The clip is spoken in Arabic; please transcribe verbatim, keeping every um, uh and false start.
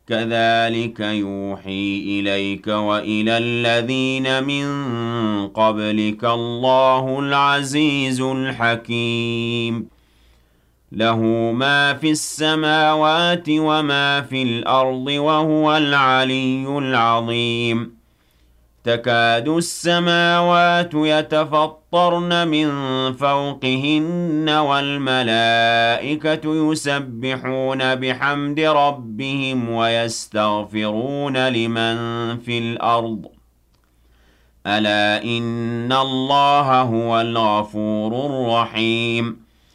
كَذَلِكَ يُوحِي إِلَيْكَ وَإِلَى الَّذِينَ مِن قَبْلِكَ اللَّهُ الْعَزِيزُ الْحَكِيمُ لَهُ مَا فِي السَّمَاوَاتِ وَمَا فِي الْأَرْضِ وَهُوَ الْعَلِيُّ الْعَظِيمُ تَكَادُ السَّمَاوَاتُ يَتَفَطَّرْنَ مِن فَوْقِهِنَّ وَالْمَلَائِكَةُ يُسَبِّحُونَ بِحَمْدِ رَبِّهِمْ وَيَسْتَغْفِرُونَ لِمَن فِي الْأَرْضِ أَلَا إِنَّ اللَّهَ هُوَ الْغَفُورُ الرَّحِيمُ